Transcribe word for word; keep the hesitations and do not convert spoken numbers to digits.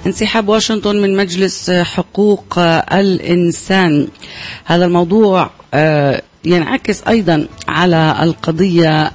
انسحاب واشنطن من مجلس حقوق الإنسان. هذا الموضوع ينعكس أيضا على القضية